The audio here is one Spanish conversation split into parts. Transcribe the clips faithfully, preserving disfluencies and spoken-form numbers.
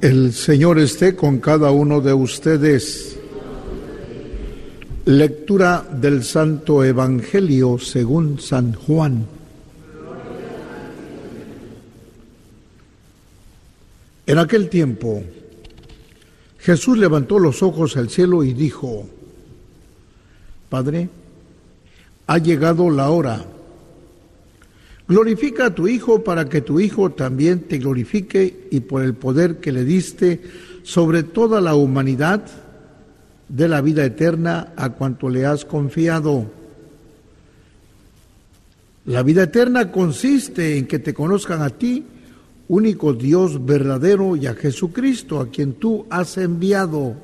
El Señor esté con cada uno de ustedes. Lectura del Santo Evangelio según San Juan. En aquel tiempo, Jesús levantó los ojos al cielo y dijo: Padre, ha llegado la hora. Glorifica a tu Hijo para que tu Hijo también te glorifique, y por el poder que le diste sobre toda la humanidad, de la vida eterna a cuanto le has confiado. La vida eterna consiste en que te conozcan a ti, único Dios verdadero, y a Jesucristo, a quien tú has enviado.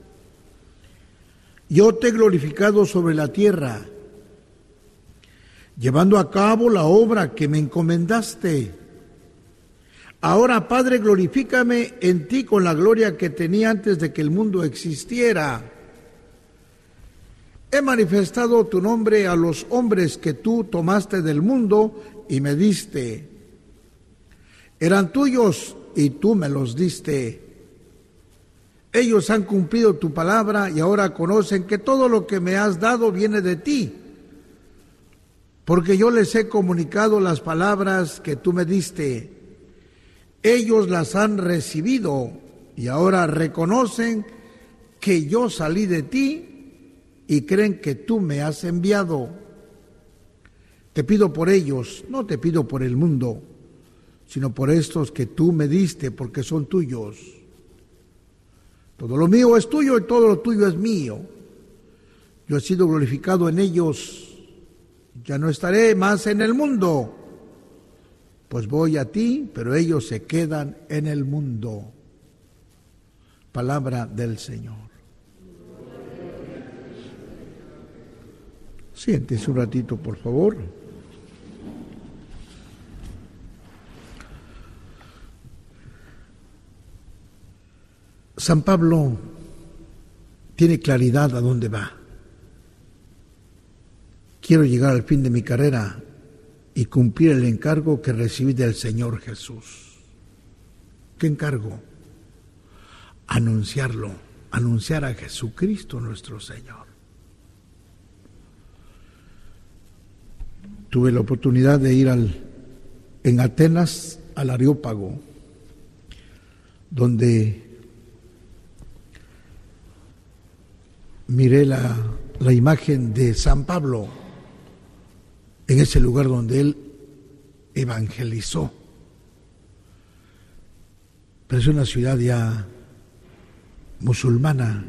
Yo te he glorificado sobre la tierra, llevando a cabo la obra que me encomendaste. Ahora, Padre, glorifícame en ti con la gloria que tenía antes de que el mundo existiera. He manifestado tu nombre a los hombres que tú tomaste del mundo y me diste. Eran tuyos y tú me los diste. Ellos han cumplido tu palabra y ahora conocen que todo lo que me has dado viene de ti, porque yo les he comunicado las palabras que tú me diste. Ellos las han recibido y ahora reconocen que yo salí de ti y creen que tú me has enviado. Te pido por ellos, no te pido por el mundo, sino por estos que tú me diste, porque son tuyos. Todo lo mío es tuyo y todo lo tuyo es mío. Yo he sido glorificado en ellos. Ya no estaré más en el mundo, pues voy a ti, pero ellos se quedan en el mundo. Palabra del Señor. Siéntese un ratito, por favor. San Pablo tiene claridad a dónde va. Quiero llegar al fin de mi carrera y cumplir el encargo que recibí del Señor Jesús. ¿Qué encargo? Anunciarlo, anunciar a Jesucristo nuestro Señor. Tuve la oportunidad de ir al, en Atenas al Areópago, donde miré la, la imagen de San Pablo, en ese lugar donde él evangelizó. Pero es una ciudad ya musulmana.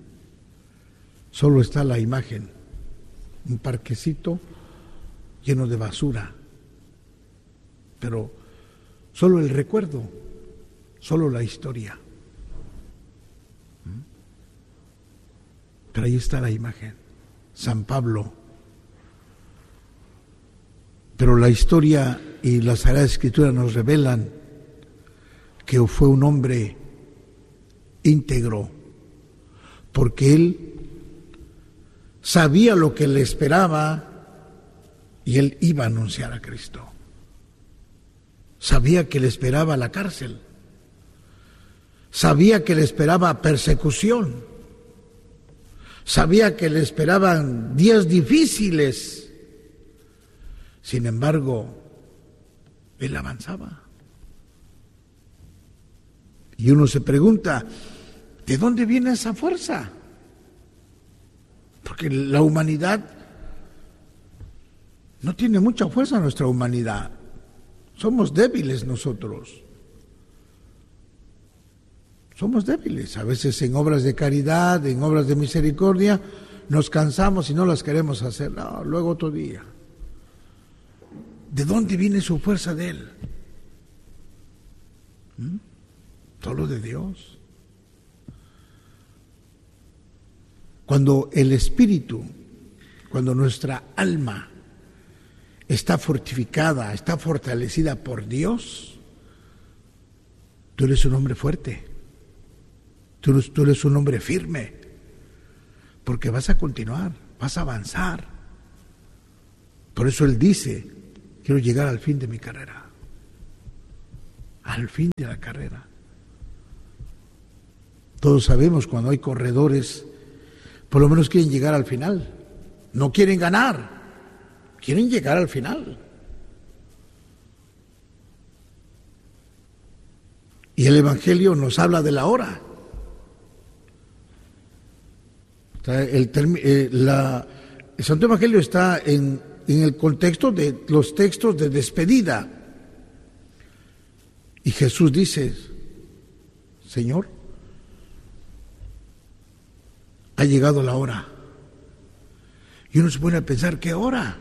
Solo está la imagen, un parquecito lleno de basura. Pero solo el recuerdo, solo la historia. Pero ahí está la imagen, San Pablo. Pero la historia y la Sagrada Escritura nos revelan que fue un hombre íntegro, porque él sabía lo que le esperaba y él iba a anunciar a Cristo. Sabía que le esperaba la cárcel, sabía que le esperaba persecución, sabía que le esperaban días difíciles. Sin embargo, él avanzaba. Y uno se pregunta, ¿de dónde viene esa fuerza? Porque la humanidad no tiene mucha fuerza, nuestra humanidad. Somos débiles nosotros. Somos débiles. A veces en obras de caridad, en obras de misericordia, nos cansamos y no las queremos hacer. No, luego otro día. ¿De dónde viene su fuerza de él? ¿Mm? Solo de Dios. Cuando el espíritu, cuando nuestra alma está fortificada, está fortalecida por Dios, tú eres un hombre fuerte, tú eres, tú eres un hombre firme, porque vas a continuar, vas a avanzar. Por eso él dice: quiero llegar al fin de mi carrera, al fin de la carrera. Todos sabemos cuando hay corredores, por lo menos quieren llegar al final. No quieren ganar, quieren llegar al final. Y el Evangelio nos habla de la hora. El, eh, la, el Santo Evangelio está en, en el contexto de los textos de despedida. Y Jesús dice, Señor, ha llegado la hora. Y uno se pone a pensar, ¿qué hora?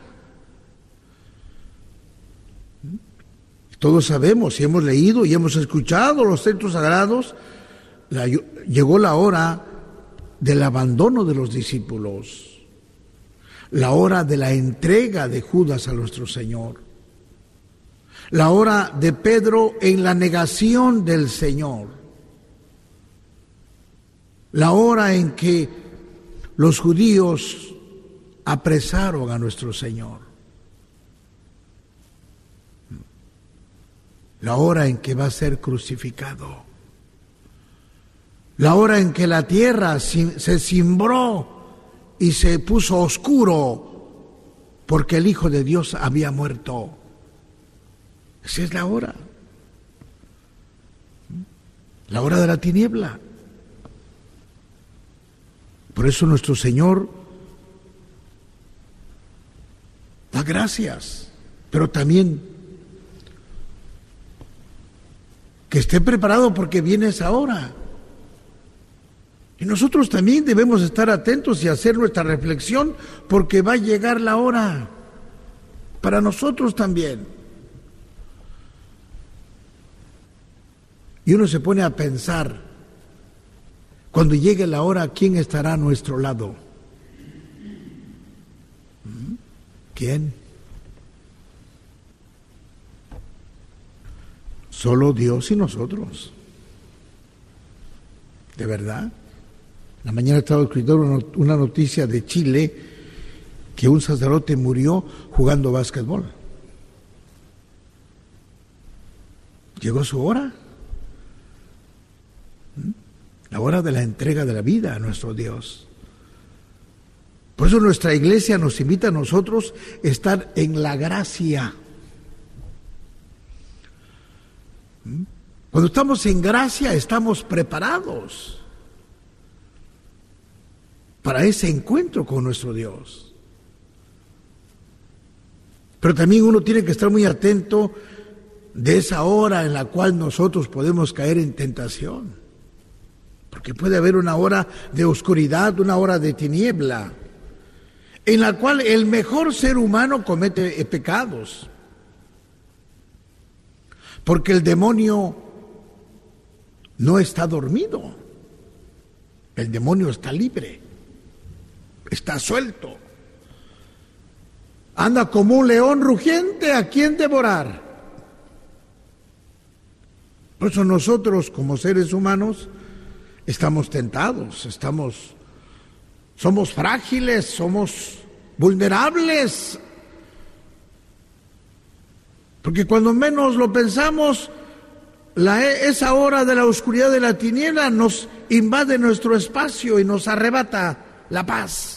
Todos sabemos y hemos leído y hemos escuchado los textos sagrados. La, llegó la hora del abandono de los discípulos, la hora de la entrega de Judas a nuestro Señor, la hora de Pedro en la negación del Señor, la hora en que los judíos apresaron a nuestro Señor, la hora en que va a ser crucificado, la hora en que la tierra se cimbró y se puso oscuro porque el Hijo de Dios había muerto. Esa es la hora, la hora de la tiniebla. Por eso nuestro Señor da gracias, pero también que esté preparado porque viene esa hora. Y nosotros también debemos estar atentos y hacer nuestra reflexión porque va a llegar la hora para nosotros también. Y uno se pone a pensar, cuando llegue la hora, ¿quién estará a nuestro lado? ¿Quién? Solo Dios y nosotros. ¿De verdad? La mañana estaba escribiendo una noticia de Chile que un sacerdote murió jugando básquetbol. Llegó su hora. La hora de la entrega de la vida a nuestro Dios. Por eso nuestra iglesia nos invita a nosotros a estar en la gracia. Cuando estamos en gracia, estamos preparados para ese encuentro con nuestro Dios. Pero también uno tiene que estar muy atento de esa hora en la cual nosotros podemos caer en tentación. Porque puede haber una hora de oscuridad, una hora de tiniebla, en la cual el mejor ser humano comete pecados. Porque el demonio no está dormido. El demonio está libre. Está suelto. Anda como un león rugiente a quien devorar. Por eso nosotros como seres humanos estamos tentados, estamos, somos frágiles, somos vulnerables. Porque cuando menos lo pensamos, la, esa hora de la oscuridad de la tiniebla nos invade nuestro espacio y nos arrebata la paz.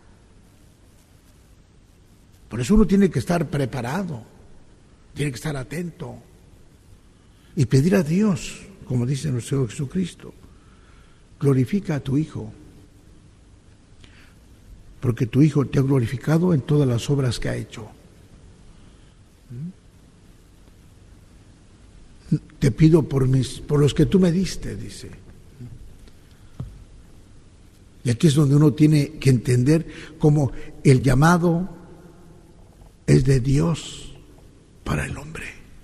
Por eso uno tiene que estar preparado, tiene que estar atento y pedir a Dios, como dice nuestro Señor Jesucristo, glorifica a tu Hijo, porque tu Hijo te ha glorificado en todas las obras que ha hecho. Te pido por mis, por los que tú me diste, dice. Y aquí es donde uno tiene que entender cómo el llamado es de Dios para el hombre.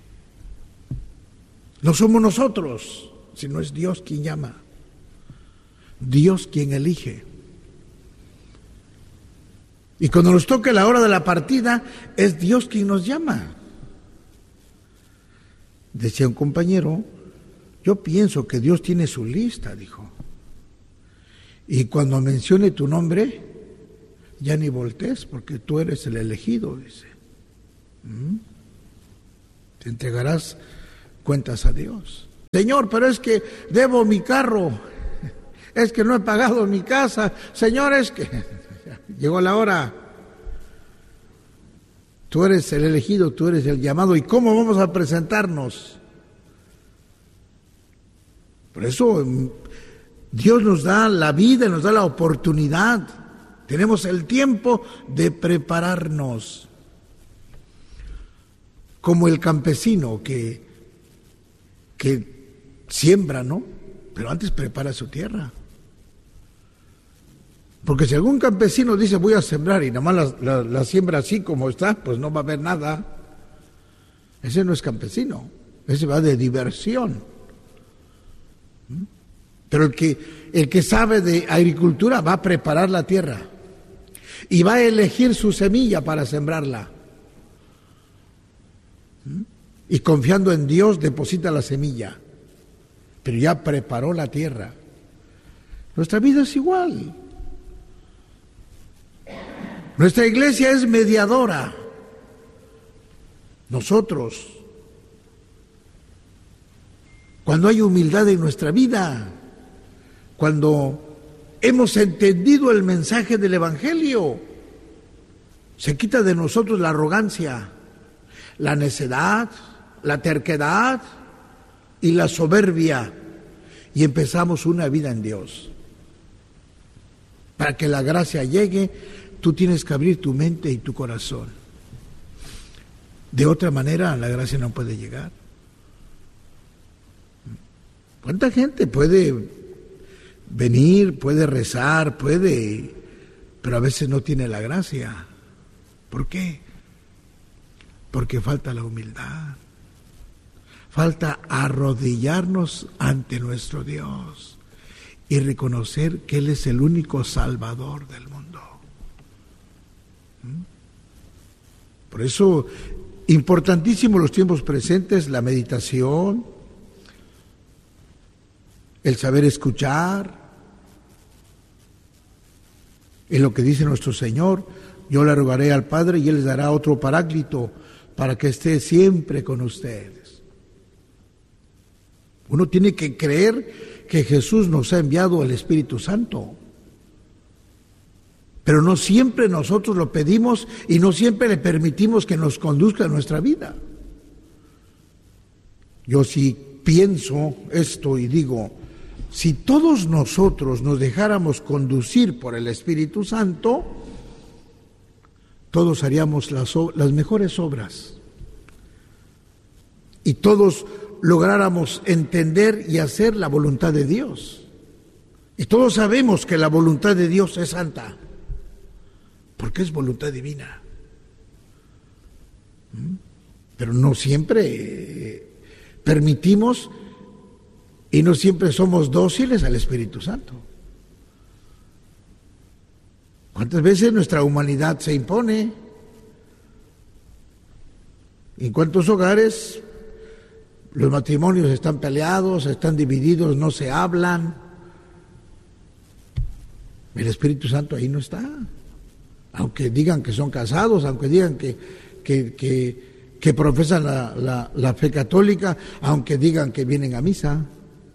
No somos nosotros, sino es Dios quien llama. Dios quien elige. Y cuando nos toque la hora de la partida, es Dios quien nos llama. Decía un compañero, yo pienso que Dios tiene su lista, dijo. Y cuando mencione tu nombre, ya ni voltees, porque tú eres el elegido, dice. ¿Mm? Te entregarás cuentas a Dios. Señor, pero es que debo mi carro. Es que no he pagado mi casa. Señores, que llegó la hora. Tú eres el elegido, tú eres el llamado. ¿Y cómo vamos a presentarnos? Por eso Dios nos da la vida, nos da la oportunidad. Tenemos el tiempo de prepararnos. Como el campesino que, que siembra, ¿no? Pero antes prepara su tierra. Porque si algún campesino dice voy a sembrar y nada más la, la, la siembra así como está, pues no va a haber nada. Ese no es campesino, ese va de diversión. Pero el que, el que sabe de agricultura va a preparar la tierra y va a elegir su semilla para sembrarla. Y confiando en Dios deposita la semilla, pero ya preparó la tierra. Nuestra vida es igual. Nuestra iglesia es mediadora. Nosotros, cuando hay humildad en nuestra vida, cuando hemos entendido el mensaje del Evangelio, se quita de nosotros la arrogancia, la necedad, la terquedad y la soberbia, y empezamos una vida en Dios. Para que la gracia llegue, tú tienes que abrir tu mente y tu corazón. De otra manera, la gracia no puede llegar. ¿Cuánta gente puede venir, puede rezar, puede, pero a veces no tiene la gracia? ¿Por qué? Porque falta la humildad. Falta arrodillarnos ante nuestro Dios y reconocer que Él es el único Salvador del mundo. Por eso, importantísimo los tiempos presentes, la meditación, el saber escuchar, en lo que dice nuestro Señor, yo le rogaré al Padre y Él les dará otro paráclito para que esté siempre con ustedes. Uno tiene que creer que Jesús nos ha enviado el Espíritu Santo. Pero no siempre nosotros lo pedimos y no siempre le permitimos que nos conduzca en nuestra vida. Yo sí pienso esto y digo, si todos nosotros nos dejáramos conducir por el Espíritu Santo, todos haríamos las, las mejores obras. Y todos lográramos entender y hacer la voluntad de Dios. Y todos sabemos que la voluntad de Dios es santa. Porque es voluntad divina. Pero no siempre permitimos y no siempre somos dóciles al Espíritu Santo. ¿Cuántas veces nuestra humanidad se impone? ¿En cuántos hogares los matrimonios están peleados, están divididos, no se hablan? El Espíritu Santo ahí no está. Aunque digan que son casados, aunque digan que, que, que, que profesan la, la, la fe católica, aunque digan que vienen a misa.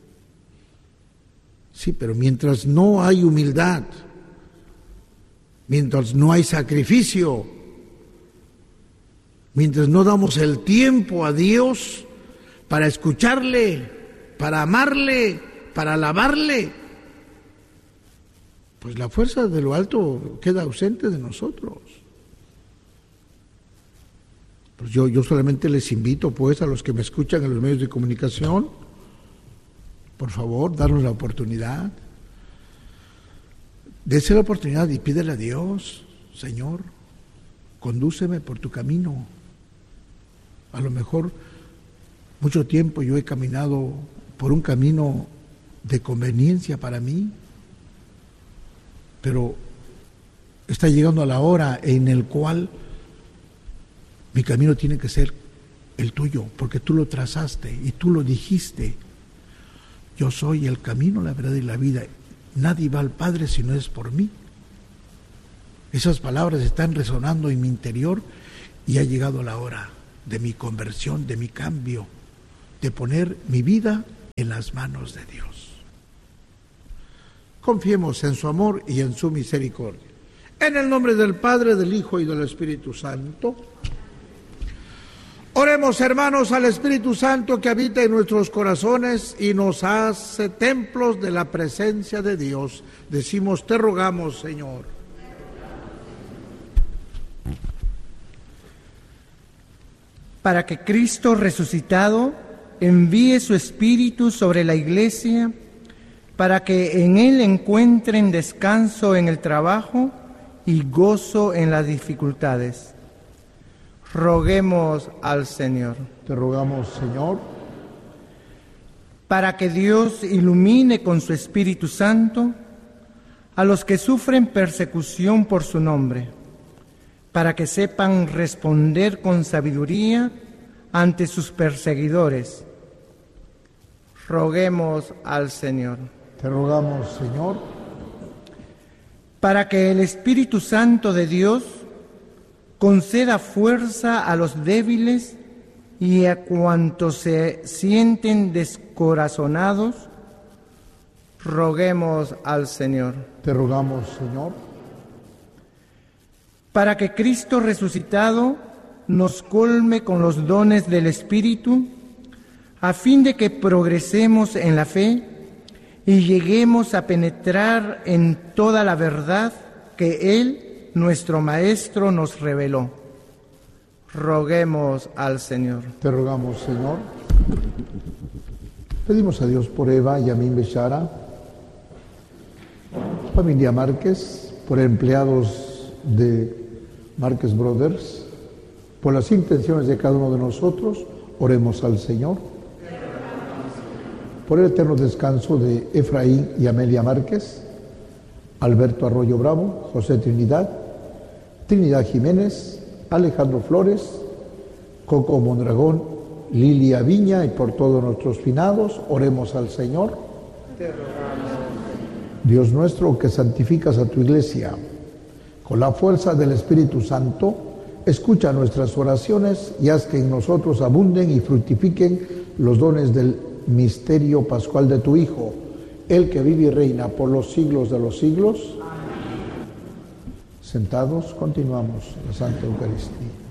Sí, pero mientras no hay humildad, mientras no hay sacrificio, mientras no damos el tiempo a Dios para escucharle, para amarle, para alabarle, pues la fuerza de lo alto queda ausente de nosotros. Pues yo, yo solamente les invito, pues, a los que me escuchan en los medios de comunicación, por favor, darnos la oportunidad. Dese la oportunidad y pídele a Dios, Señor, condúceme por tu camino. A lo mejor mucho tiempo yo he caminado por un camino de conveniencia para mí, pero está llegando a la hora en el cual mi camino tiene que ser el tuyo, porque tú lo trazaste y tú lo dijiste. Yo soy el camino, la verdad y la vida. Nadie va al Padre si no es por mí. Esas palabras están resonando en mi interior y ha llegado la hora de mi conversión, de mi cambio, de poner mi vida en las manos de Dios. Confiemos en su amor y en su misericordia. En el nombre del Padre, del Hijo y del Espíritu Santo. Oremos, hermanos, al Espíritu Santo que habita en nuestros corazones y nos hace templos de la presencia de Dios. Decimos, te rogamos, Señor. Para que Cristo resucitado envíe su Espíritu sobre la Iglesia, para que en Él encuentren descanso en el trabajo y gozo en las dificultades. Roguemos al Señor. Te rogamos, Señor. Para que Dios ilumine con su Espíritu Santo a los que sufren persecución por su nombre, para que sepan responder con sabiduría ante sus perseguidores. Roguemos al Señor. Te rogamos, Señor. Para que el Espíritu Santo de Dios conceda fuerza a los débiles y a cuantos se sienten descorazonados. Roguemos al Señor. Te rogamos, Señor. Para que Cristo resucitado nos colme con los dones del Espíritu, a fin de que progresemos en la fe y lleguemos a penetrar en toda la verdad que Él, nuestro Maestro, nos reveló. Roguemos al Señor. Te rogamos, Señor. Pedimos a Dios por Eva y Amin Bechara, familia Márquez, por empleados de Márquez Brothers, por las intenciones de cada uno de nosotros. Oremos al Señor. Por el eterno descanso de Efraín y Amelia Márquez, Alberto Arroyo Bravo, José Trinidad, Trinidad Jiménez, Alejandro Flores, Coco Mondragón, Lilia Viña, y por todos nuestros finados. Oremos al Señor. Dios nuestro, que santificas a tu iglesia con la fuerza del Espíritu Santo, escucha nuestras oraciones y haz que en nosotros abunden y fructifiquen los dones del misterio pascual de tu Hijo, el que vive y reina por los siglos de los siglos. Amén. Sentados, continuamos la Santa Eucaristía.